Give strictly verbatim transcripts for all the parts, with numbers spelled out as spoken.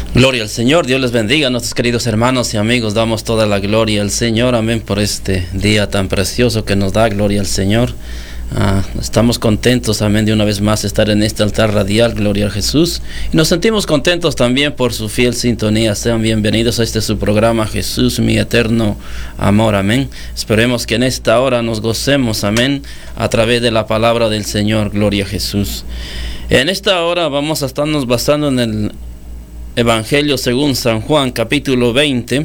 Gloria al Señor, Dios les bendiga a nuestros queridos hermanos y amigos, damos toda la gloria al Señor, amén, por este día tan precioso que nos da, gloria al Señor. Ah, estamos contentos, amén, de una vez más estar en este altar radial, gloria a Jesús, y nos sentimos contentos también por su fiel sintonía. Sean bienvenidos a este su programa, Jesús, mi eterno amor, amén. Esperemos que en esta hora nos gocemos, amén, a través de la palabra del Señor, gloria a Jesús. En esta hora vamos a estarnos basando en el Evangelio según San Juan, capítulo veinte,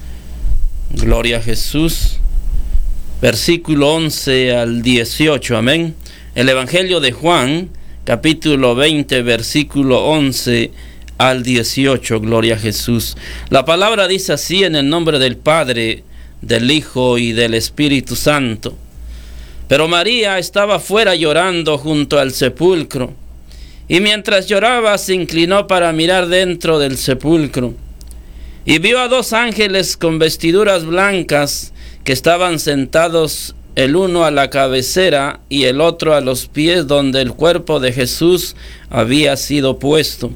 gloria a Jesús, versículo once al dieciocho, amén. El Evangelio de Juan, capítulo veinte, versículo once al dieciocho, gloria a Jesús. La palabra dice así: en el nombre del Padre, del Hijo y del Espíritu Santo. Pero María estaba fuera llorando junto al sepulcro. Y mientras lloraba, se inclinó para mirar dentro del sepulcro. Y vio a dos ángeles con vestiduras blancas que estaban sentados, el uno a la cabecera y el otro a los pies donde el cuerpo de Jesús había sido puesto.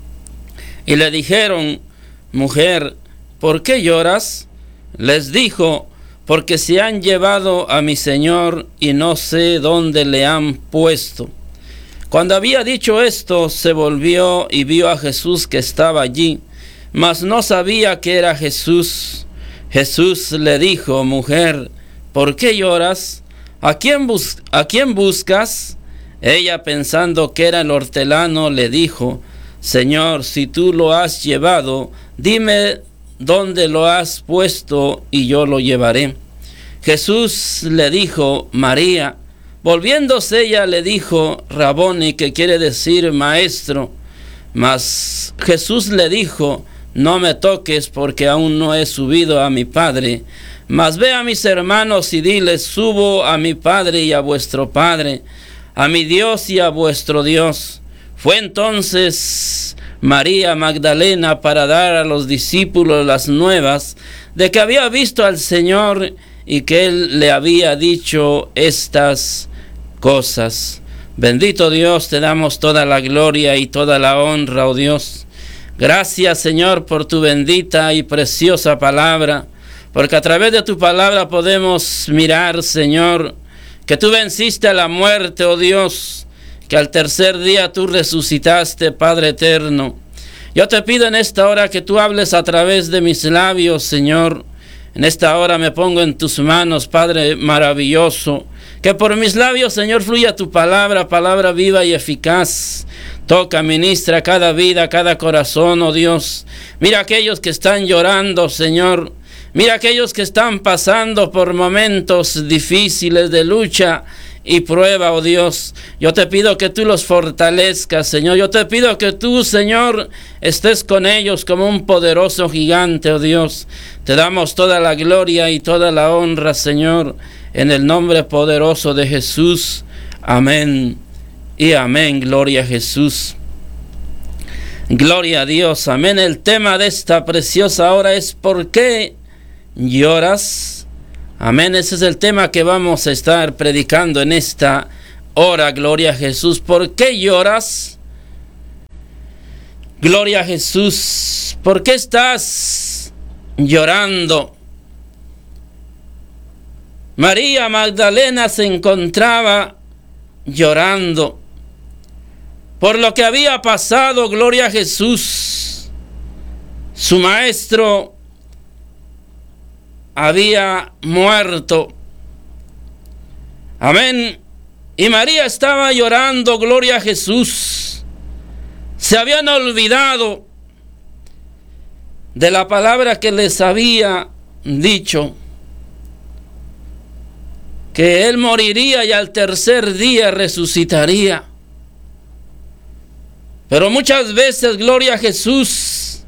Y le dijeron: mujer, ¿por qué lloras? Les dijo: porque se han llevado a mi Señor y no sé dónde le han puesto. Cuando había dicho esto, se volvió y vio a Jesús que estaba allí, mas no sabía que era Jesús. Jesús le dijo: mujer, ¿por qué lloras? ¿A quién, bus- ¿A quién buscas? Ella, pensando que era el hortelano, le dijo: Señor, si tú lo has llevado, dime dónde lo has puesto y yo lo llevaré. Jesús le dijo: María. Volviéndose ella le dijo: Raboni, que quiere decir maestro. Mas Jesús le dijo: no me toques, porque aún no he subido a mi Padre. Mas ve a mis hermanos y diles: subo a mi Padre y a vuestro Padre, a mi Dios y a vuestro Dios. Fue entonces María Magdalena para dar a los discípulos las nuevas de que había visto al Señor y que Él le había dicho estas cosas. Bendito Dios, te damos toda la gloria y toda la honra, oh Dios. Gracias, Señor, por tu bendita y preciosa palabra, porque a través de tu palabra podemos mirar, Señor, que tú venciste a la muerte, oh Dios, que al tercer día tú resucitaste, Padre eterno. Yo te pido en esta hora que tú hables a través de mis labios, Señor. En esta hora me pongo en tus manos, Padre maravilloso. Que por mis labios, Señor, fluya tu palabra, palabra viva y eficaz. Toca, ministra cada vida, cada corazón, oh Dios. Mira aquellos que están llorando, Señor. Mira aquellos que están pasando por momentos difíciles de lucha y prueba, oh Dios. Yo te pido que tú los fortalezcas, Señor. Yo te pido que tú, Señor, estés con ellos como un poderoso gigante, oh Dios. Te damos toda la gloria y toda la honra, Señor, en el nombre poderoso de Jesús. Amén y amén. Gloria a Jesús. Gloria a Dios. Amén. El tema de esta preciosa hora es: ¿por qué lloras? Amén. Ese es el tema que vamos a estar predicando en esta hora. Gloria a Jesús. ¿Por qué lloras? Gloria a Jesús. ¿Por qué estás llorando? María Magdalena se encontraba llorando por lo que había pasado. Gloria a Jesús. Su maestro había muerto. Amén. Y María estaba llorando, gloria a Jesús. Se habían olvidado de la palabra que les había dicho, que Él moriría y al tercer día resucitaría. Pero muchas veces, gloria a Jesús,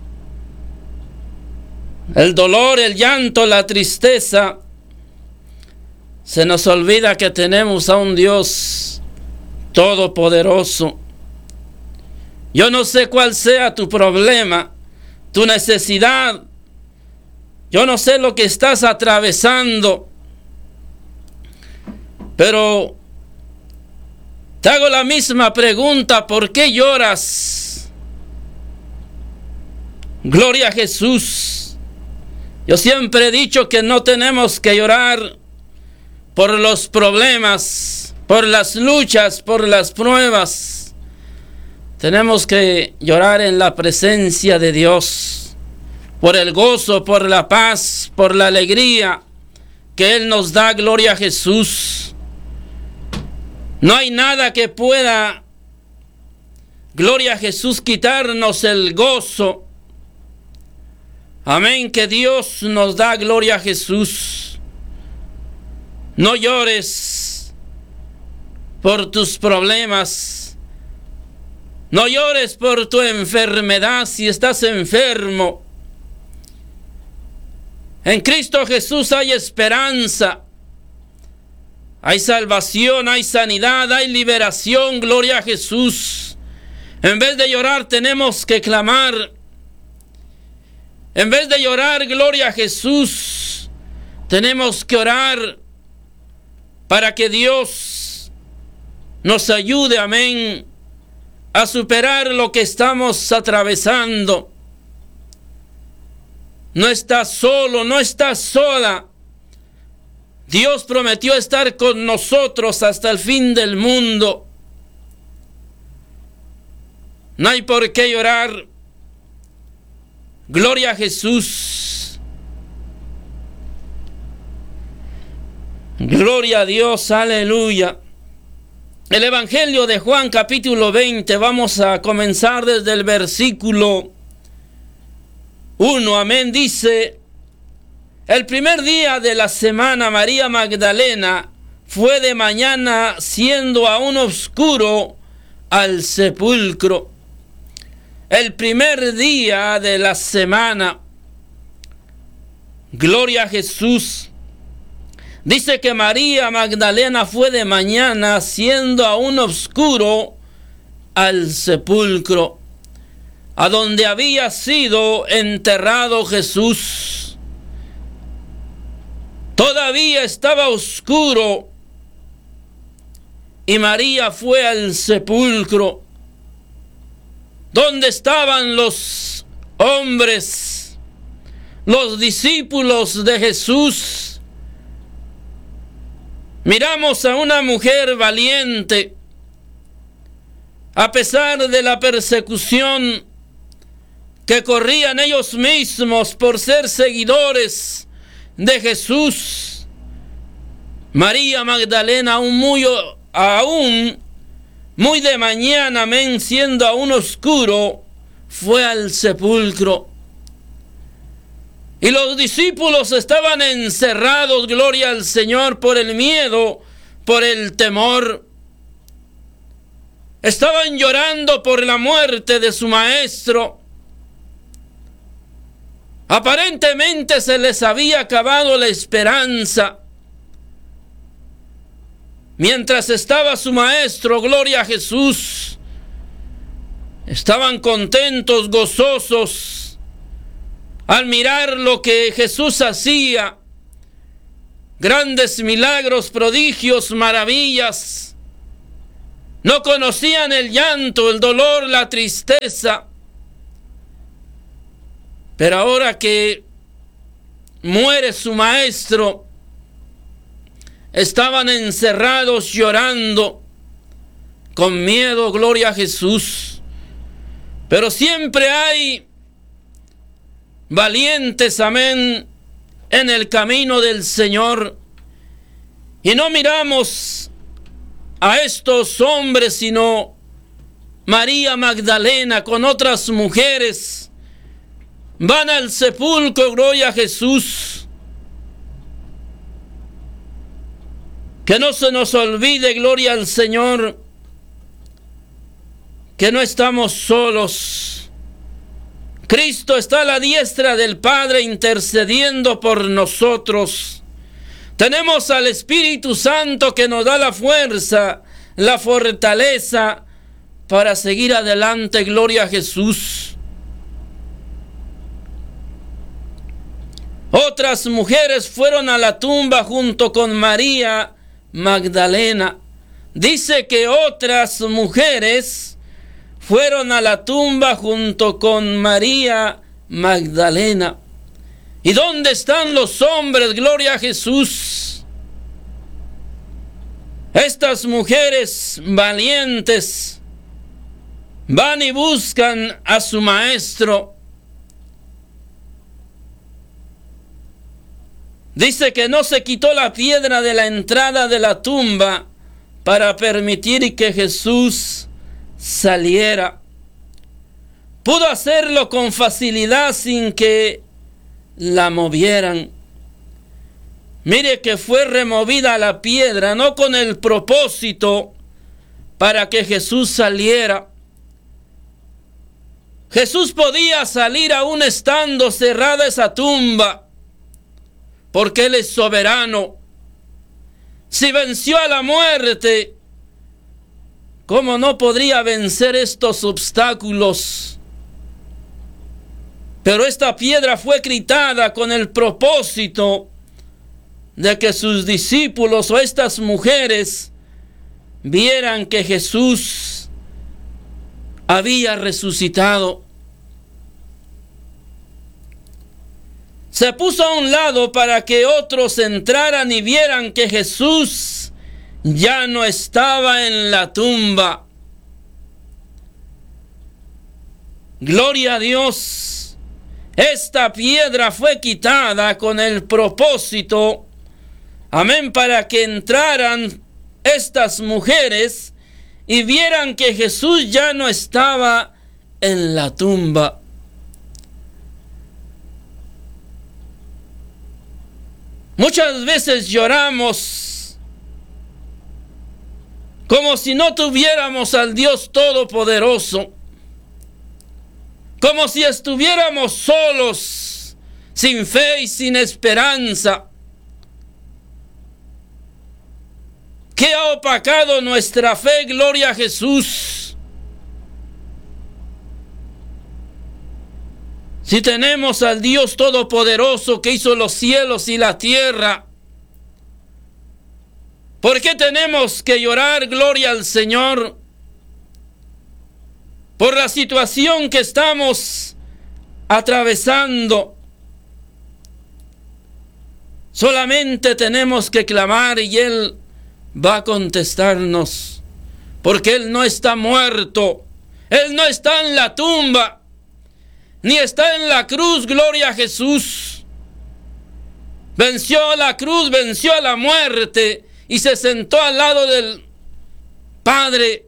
el dolor, el llanto, la tristeza, se nos olvida que tenemos a un Dios todopoderoso. Yo no sé cuál sea tu problema, tu necesidad. Yo no sé lo que estás atravesando, pero te hago la misma pregunta: ¿por qué lloras? Gloria a Jesús. Yo siempre he dicho que no tenemos que llorar por los problemas, por las luchas, por las pruebas. Tenemos que llorar en la presencia de Dios, por el gozo, por la paz, por la alegría que Él nos da. Gloria a Jesús. No hay nada que pueda, gloria a Jesús, quitarnos el gozo. Amén, que Dios nos da. Gloria a Jesús. No llores por tus problemas. No llores por tu enfermedad si estás enfermo. En Cristo Jesús hay esperanza. Hay salvación, hay sanidad, hay liberación. Gloria a Jesús. En vez de llorar tenemos que clamar. En vez de llorar, gloria a Jesús, tenemos que orar para que Dios nos ayude, amén, a superar lo que estamos atravesando. No estás solo, no estás sola. Dios prometió estar con nosotros hasta el fin del mundo. No hay por qué llorar. Gloria a Jesús. Gloria a Dios, aleluya. El Evangelio de Juan capítulo veinte, vamos a comenzar desde el versículo uno, amén. Dice: el primer día de la semana, María Magdalena fue de mañana, siendo aún oscuro, al sepulcro. El primer día de la semana. Gloria a Jesús. Dice que María Magdalena fue de mañana, siendo aún oscuro, al sepulcro, a donde había sido enterrado Jesús. Todavía estaba oscuro y María fue al sepulcro. ¿Dónde estaban los hombres, los discípulos de Jesús? Miramos a una mujer valiente, a pesar de la persecución que corrían ellos mismos por ser seguidores de Jesús. María Magdalena, aún muy, aún muy de mañana, amén, siendo aún oscuro, fue al sepulcro. Y los discípulos estaban encerrados, gloria al Señor, por el miedo, por el temor. Estaban llorando por la muerte de su maestro. Aparentemente se les había acabado la esperanza. Mientras estaba su maestro, gloria a Jesús, estaban contentos, gozosos, al mirar lo que Jesús hacía, grandes milagros, prodigios, maravillas. No conocían el llanto, el dolor, la tristeza. Pero ahora que muere su maestro, estaban encerrados llorando, con miedo, gloria a Jesús. Pero siempre hay valientes, amén, en el camino del Señor. Y no miramos a estos hombres, sino María Magdalena con otras mujeres. Van al sepulcro, gloria a Jesús. Que no se nos olvide, gloria al Señor, que no estamos solos. Cristo está a la diestra del Padre intercediendo por nosotros. Tenemos al Espíritu Santo que nos da la fuerza, la fortaleza para seguir adelante, gloria a Jesús. Otras mujeres fueron a la tumba junto con María Magdalena. Dice que otras mujeres fueron a la tumba junto con María Magdalena. ¿Y dónde están los hombres? Gloria a Jesús. Estas mujeres valientes van y buscan a su maestro. Dice que no se quitó la piedra de la entrada de la tumba para permitir que Jesús saliera. Pudo hacerlo con facilidad sin que la movieran. Mire que fue removida la piedra, no con el propósito para que Jesús saliera. Jesús podía salir aún estando cerrada esa tumba, porque Él es soberano. Si venció a la muerte, ¿cómo no podría vencer estos obstáculos? Pero esta piedra fue quitada con el propósito de que sus discípulos o estas mujeres vieran que Jesús había resucitado. Se puso a un lado para que otros entraran y vieran que Jesús ya no estaba en la tumba. Gloria a Dios. Esta piedra fue quitada con el propósito, amén, para que entraran estas mujeres y vieran que Jesús ya no estaba en la tumba. Muchas veces lloramos como si no tuviéramos al Dios Todopoderoso, como si estuviéramos solos, sin fe y sin esperanza. ¿Qué ha opacado nuestra fe? Gloria a Jesús. Si tenemos al Dios Todopoderoso que hizo los cielos y la tierra, ¿por qué tenemos que llorar? Gloria al Señor. Por la situación que estamos atravesando. Solamente tenemos que clamar y Él va a contestarnos, porque Él no está muerto, Él no está en la tumba, ni está en la cruz. Gloria a Jesús. Venció a la cruz, venció a la muerte y se sentó al lado del Padre.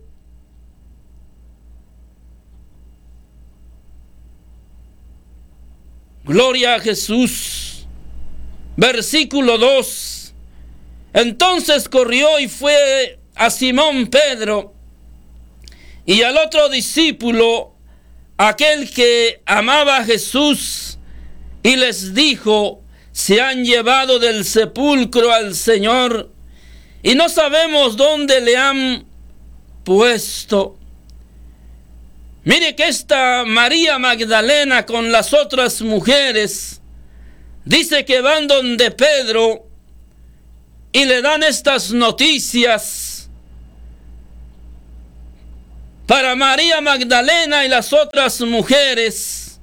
Gloria a Jesús. Versículo dos. Entonces corrió y fue a Simón Pedro y al otro discípulo, aquel que amaba a Jesús, y les dijo: se han llevado del sepulcro al Señor y no sabemos dónde le han puesto. Mire que esta María Magdalena con las otras mujeres dice que van donde Pedro y le dan estas noticias. Para María Magdalena y las otras mujeres,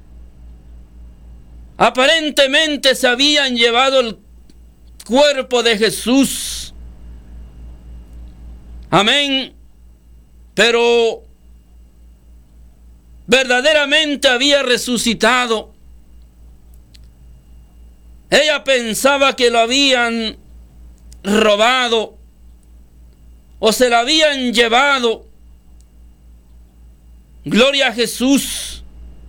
aparentemente se habían llevado el cuerpo de Jesús. Amén. Pero verdaderamente había resucitado. Ella pensaba que lo habían robado o se lo habían llevado. Gloria a Jesús.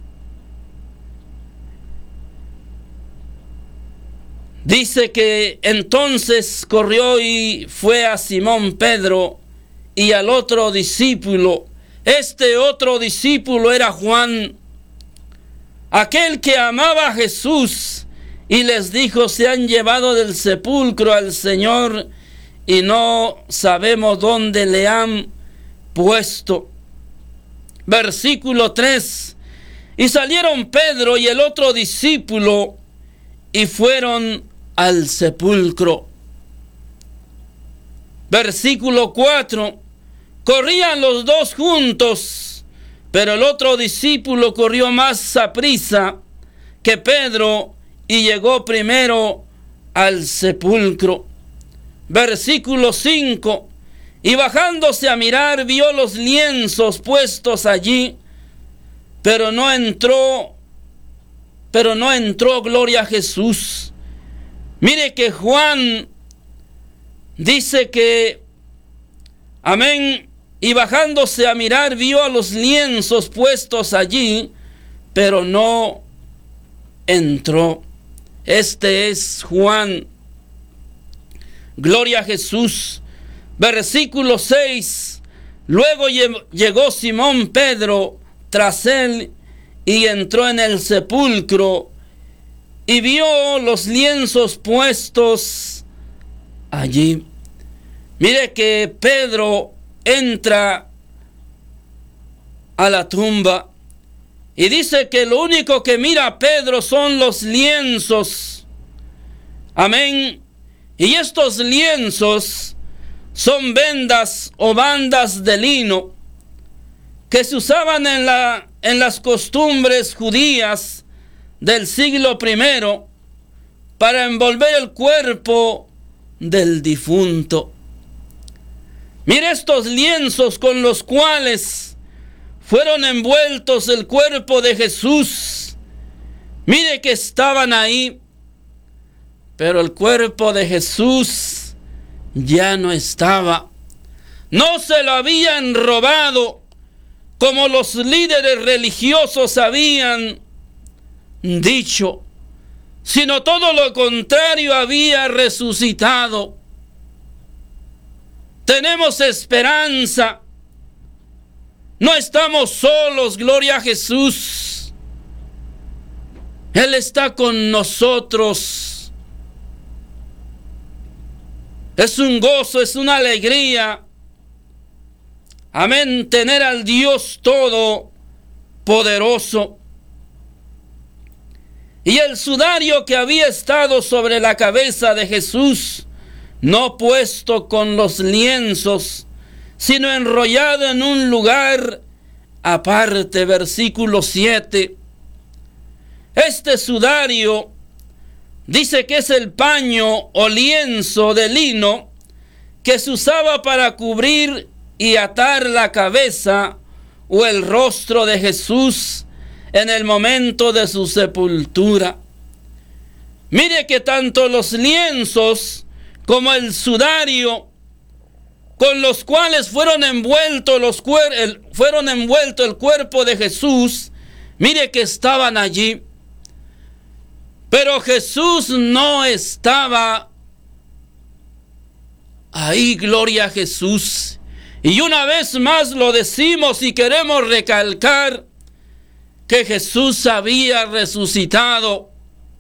Dice que entonces corrió y fue a Simón Pedro y al otro discípulo. Este otro discípulo era Juan, aquel que amaba a Jesús, y les dijo: se han llevado del sepulcro al Señor y no sabemos dónde le han puesto. Versículo tres. Y salieron Pedro y el otro discípulo y fueron al sepulcro. Versículo cuatro. Corrían los dos juntos, Pero el otro discípulo corrió más aprisa que Pedro y llegó primero al sepulcro. Versículo cinco. Y bajándose a mirar, vio los lienzos puestos allí, pero no entró, pero no entró, gloria a Jesús. Mire que Juan dice que, amén, y bajándose a mirar, vio a los lienzos puestos allí, pero no entró. Este es Juan. Gloria a Jesús. Versículo seis. Luego llegó Simón Pedro tras él y entró en el sepulcro y vio los lienzos puestos allí. Mire que Pedro entra a la tumba y dice que lo único que mira Pedro son los lienzos. Amén. Y estos lienzos son vendas o bandas de lino que se usaban en, la, en las costumbres judías del siglo primero para envolver el cuerpo del difunto. Mire estos lienzos con los cuales fueron envueltos el cuerpo de Jesús. Mire que estaban ahí, pero el cuerpo de Jesús ya no estaba. No se lo habían robado como los líderes religiosos habían dicho, sino todo lo contrario, había resucitado. Tenemos esperanza. No estamos solos, gloria a Jesús. Él está con nosotros. Es un gozo, es una alegría. Amén, tener al Dios Todopoderoso. Y el sudario que había estado sobre la cabeza de Jesús, no puesto con los lienzos, sino enrollado en un lugar aparte. Versículo siete. Este sudario dice que es el paño o lienzo de lino que se usaba para cubrir y atar la cabeza o el rostro de Jesús en el momento de su sepultura. Mire que tanto los lienzos como el sudario con los cuales fueron envueltos los cuer- el, fueron envuelto el cuerpo de Jesús, mire que estaban allí. Pero Jesús no estaba ahí, gloria a Jesús. Y una vez más lo decimos y queremos recalcar que Jesús había resucitado.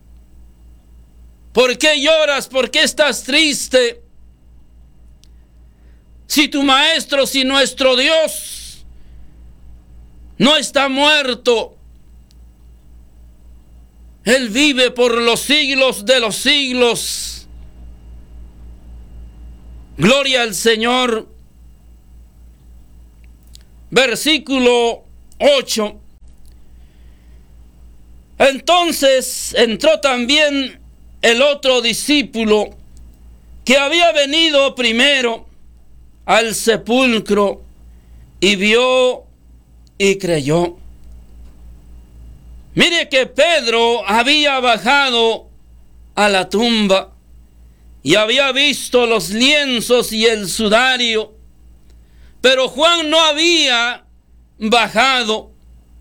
¿Por qué lloras? ¿Por qué estás triste? Si tu maestro, si nuestro Dios no está muerto, Él vive por los siglos de los siglos. Gloria al Señor. Versículo ocho. Entonces entró también el otro discípulo que había venido primero al sepulcro y vio y creyó. Mire que Pedro había bajado a la tumba y había visto los lienzos y el sudario, pero Juan no había bajado.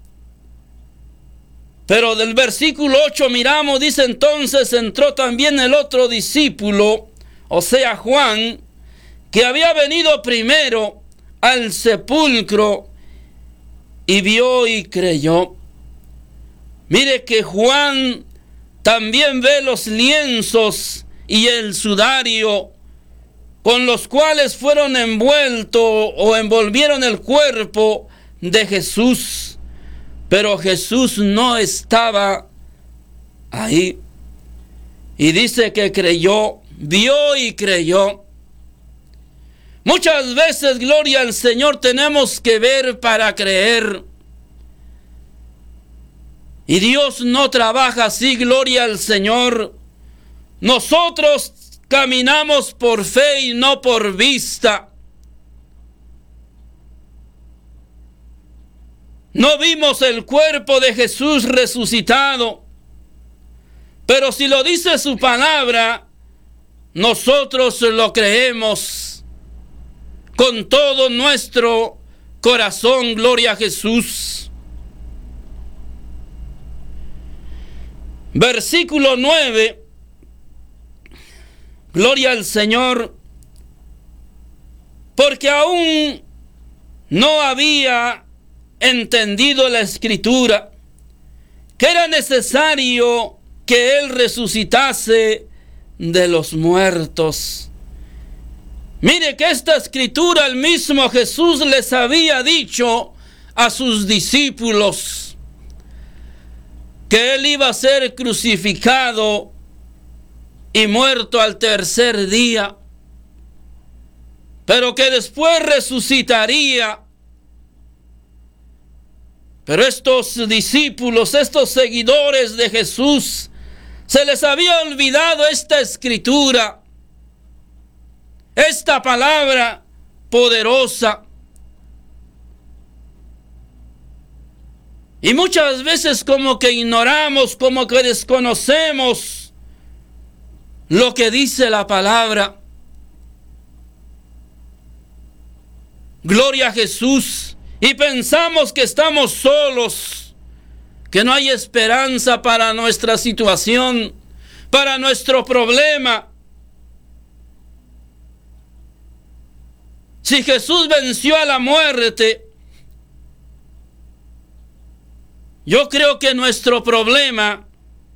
Pero del versículo ocho miramos, dice: entonces entró también el otro discípulo, o sea Juan, que había venido primero al sepulcro y vio y creyó. Mire que Juan también ve los lienzos y el sudario con los cuales fueron envueltos o envolvieron el cuerpo de Jesús. Pero Jesús no estaba ahí. Y dice que creyó, vio y creyó. Muchas veces, gloria al Señor, tenemos que ver para creer. Y Dios no trabaja así, gloria al Señor. Nosotros caminamos por fe y no por vista. No vimos el cuerpo de Jesús resucitado, pero si lo dice su palabra, nosotros lo creemos con todo nuestro corazón, gloria a Jesús. Versículo nueve, gloria al Señor, porque aún no había entendido la Escritura, que era necesario que Él resucitase de los muertos. Mire que esta Escritura el mismo Jesús les había dicho a sus discípulos, que Él iba a ser crucificado y muerto al tercer día, pero que después resucitaría. Pero estos discípulos, estos seguidores de Jesús, se les había olvidado esta Escritura, esta palabra poderosa. Y muchas veces como que ignoramos, como que desconocemos lo que dice la palabra. Gloria a Jesús. Y pensamos que estamos solos, que no hay esperanza para nuestra situación, para nuestro problema. Si Jesús venció a la muerte, yo creo que nuestro problema,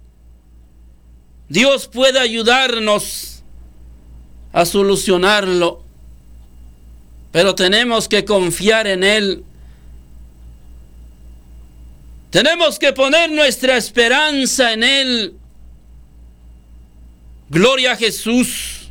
Dios puede ayudarnos a solucionarlo, pero tenemos que confiar en Él. Tenemos que poner nuestra esperanza en Él. Gloria a Jesús.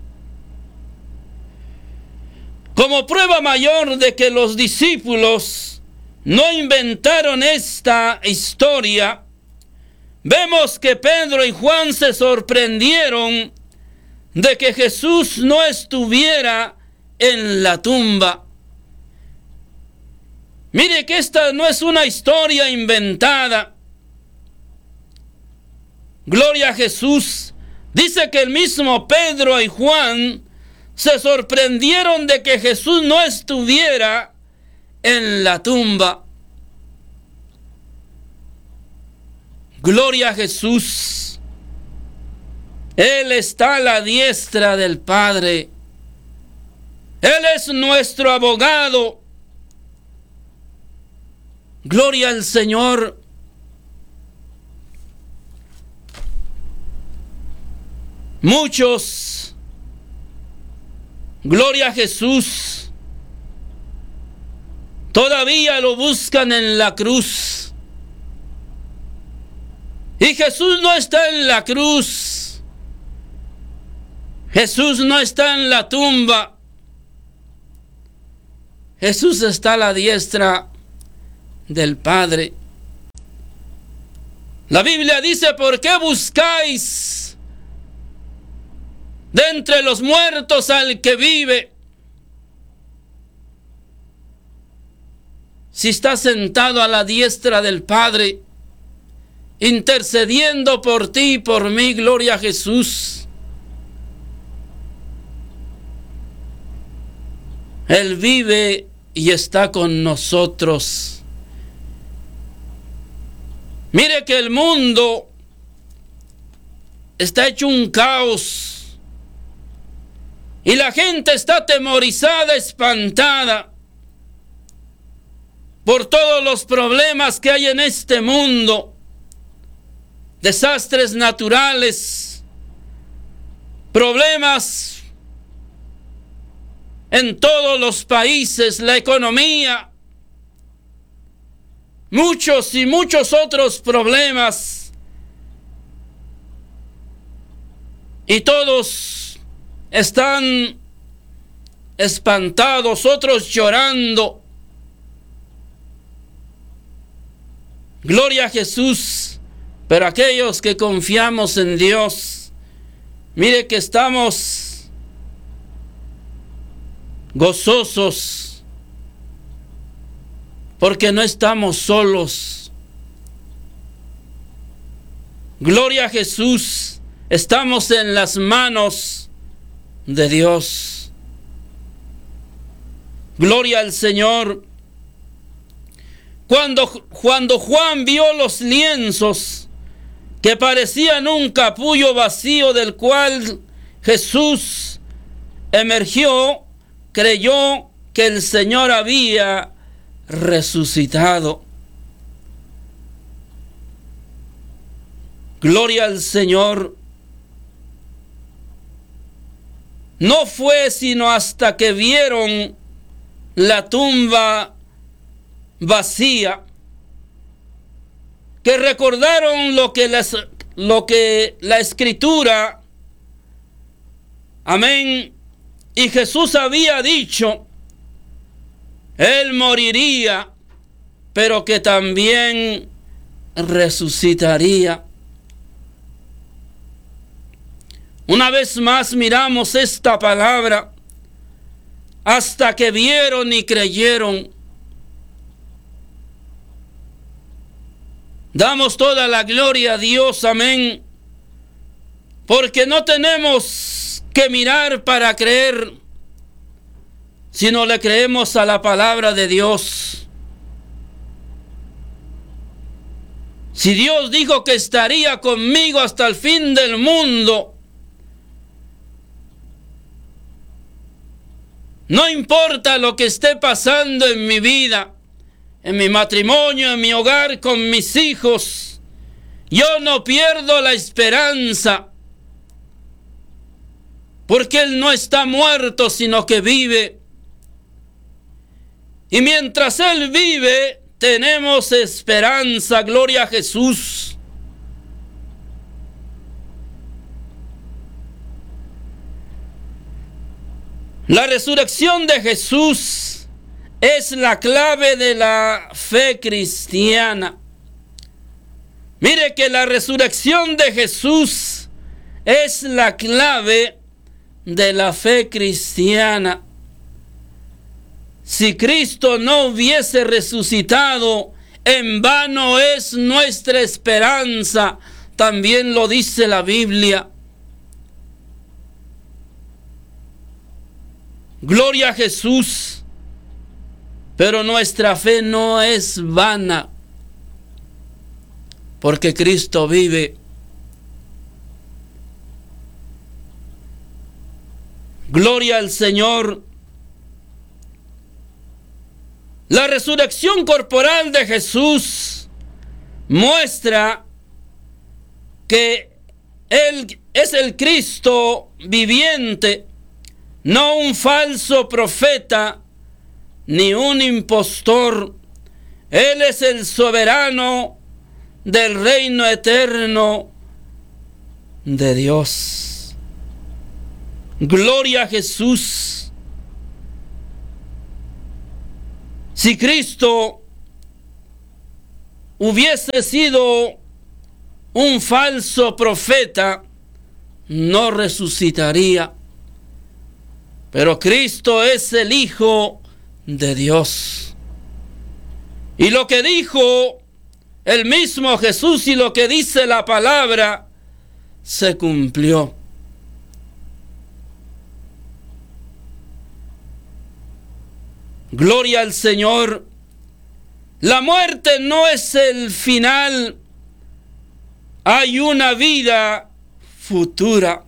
Como prueba mayor de que los discípulos no inventaron esta historia, vemos que Pedro y Juan se sorprendieron de que Jesús no estuviera en la tumba. Mire que esta no es una historia inventada. Gloria a Jesús. Dice que el mismo Pedro y Juan se sorprendieron de que Jesús no estuviera en la tumba. Gloria a Jesús. Él está a la diestra del Padre. Él es nuestro abogado. Gloria al Señor. Muchos, gloria a Jesús, todavía lo buscan en la cruz. Y Jesús no está en la cruz. Jesús no está en la tumba. Jesús está a la diestra del Padre. La Biblia dice: ¿por qué buscáis de entre los muertos al que vive? Si está sentado a la diestra del Padre, intercediendo por ti y por mí, gloria a Jesús. Él vive y está con nosotros. Mire que el mundo está hecho un caos y la gente está atemorizada, espantada por todos los problemas que hay en este mundo. Desastres naturales, problemas en todos los países, la economía, muchos y muchos otros problemas. Y todos están espantados, otros llorando. Gloria a Jesús. Pero aquellos que confiamos en Dios, mire que estamos gozosos porque no estamos solos. Gloria a Jesús, estamos en las manos de Dios. Gloria al Señor. Cuando, cuando Juan vio los lienzos que parecían un capullo vacío del cual Jesús emergió, creyó que el Señor había resucitado. Gloria al Señor. No fue sino hasta que vieron la tumba vacía que recordaron lo que, las, lo que la Escritura, amén, y Jesús había dicho, Él moriría, pero que también resucitaría. Una vez más miramos esta palabra, hasta que vieron y creyeron. Damos toda la gloria a Dios, amén, porque no tenemos que mirar para creer, sino le creemos a la palabra de Dios. Si Dios dijo que estaría conmigo hasta el fin del mundo, no importa lo que esté pasando en mi vida, en mi matrimonio, en mi hogar, con mis hijos, yo no pierdo la esperanza, porque Él no está muerto, sino que vive. Y mientras Él vive, tenemos esperanza. Gloria a Jesús. La resurrección de Jesús es la clave de la fe cristiana. Mire que la resurrección de Jesús es la clave de la fe cristiana. Si Cristo no hubiese resucitado, en vano es nuestra esperanza. También lo dice la Biblia. Gloria a Jesús. Pero nuestra fe no es vana, porque Cristo vive. Gloria al Señor. La resurrección corporal de Jesús muestra que Él es el Cristo viviente, no un falso profeta ni un impostor. Él es el soberano del reino eterno de Dios. Gloria a Jesús. Si Cristo hubiese sido un falso profeta, no resucitaría. Pero Cristo es el Hijo de Dios. Y lo que dijo el mismo Jesús y lo que dice la palabra se cumplió. Gloria al Señor. La muerte no es el final. Hay una vida futura.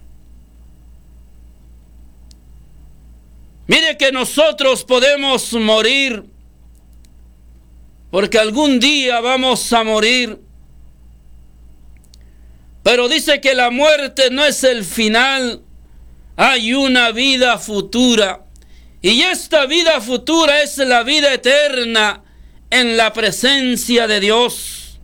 Mire que nosotros podemos morir, porque algún día vamos a morir. Pero dice que la muerte no es el final. Hay una vida futura. Y esta vida futura es la vida eterna en la presencia de Dios.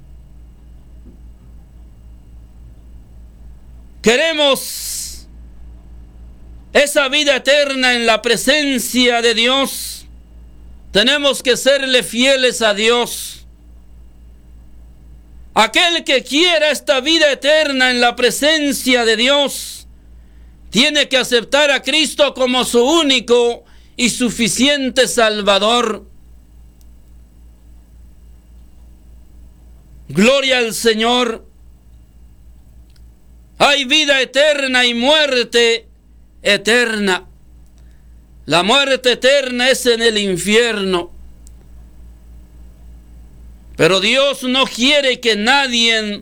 Queremos esa vida eterna en la presencia de Dios. Tenemos que serle fieles a Dios. Aquel que quiera esta vida eterna en la presencia de Dios, tiene que aceptar a Cristo como su único y suficiente Salvador. Gloria al Señor. Hay vida eterna y muerte eterna. La muerte eterna es en el infierno. Pero Dios no quiere que nadie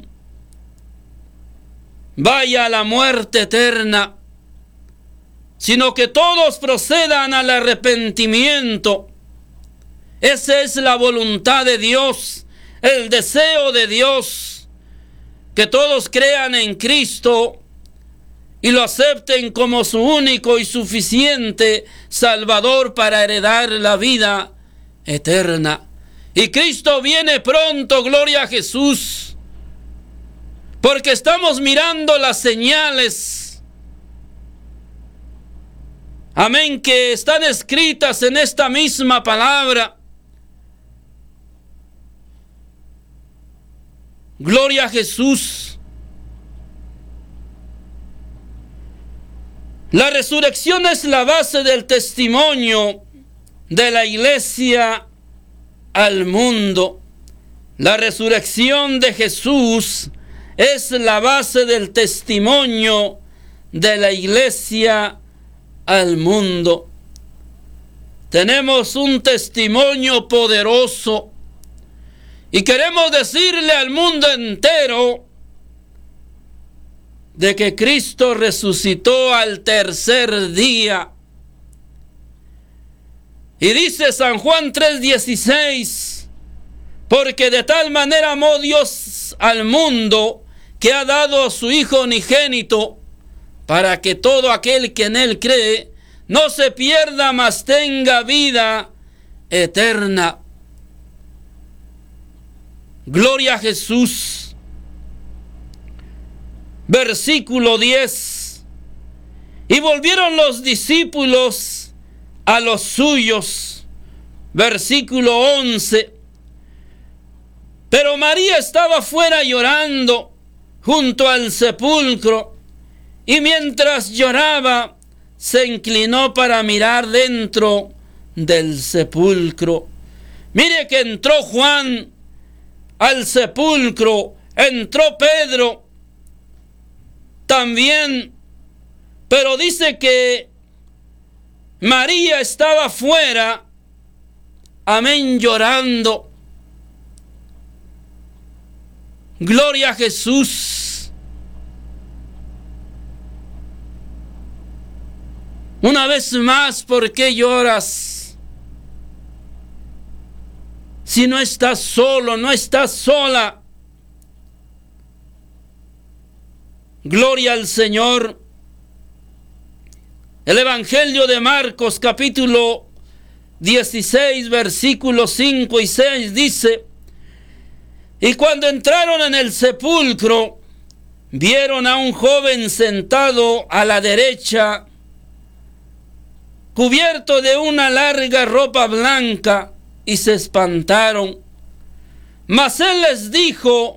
vaya a la muerte eterna, sino que todos procedan al arrepentimiento. Esa es la voluntad de Dios, el deseo de Dios, que todos crean en Cristo y lo acepten como su único y suficiente Salvador para heredar la vida eterna. Y Cristo viene pronto, gloria a Jesús, porque estamos mirando las señales, amén, que están escritas en esta misma palabra. Gloria a Jesús. La resurrección es la base del testimonio de la iglesia al mundo. La resurrección de Jesús es la base del testimonio de la iglesia al mundo. Tenemos un testimonio poderoso y queremos decirle al mundo entero de que Cristo resucitó al tercer día. Y dice San Juan tres dieciséis, porque de tal manera amó Dios al mundo que ha dado a su Hijo unigénito, para que todo aquel que en él cree no se pierda, mas tenga vida eterna. Gloria a Jesús. Versículo diez. Y volvieron los discípulos a los suyos. Versículo once. Pero María estaba fuera llorando junto al sepulcro, y mientras lloraba se inclinó para mirar dentro del sepulcro. Mire que entró Juan al sepulcro, entró Pedro también, pero dice que María estaba fuera, amén, llorando. Gloria a Jesús. Una vez más, ¿por qué lloras? Si no estás solo, no estás sola. Gloria al Señor. El Evangelio de Marcos, capítulo dieciséis, versículos cinco y seis, dice: y cuando entraron en el sepulcro, vieron a un joven sentado a la derecha, cubierto de una larga ropa blanca, y se espantaron. Mas él les dijo: